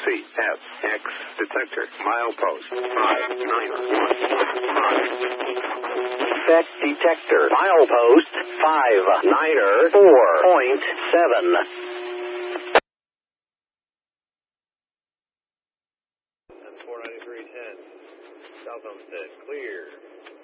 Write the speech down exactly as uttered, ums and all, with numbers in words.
C F X detector milepost five nine one five. Effect detector milepost five niner four point seven. four ninety-three ten. South Homestead, clear.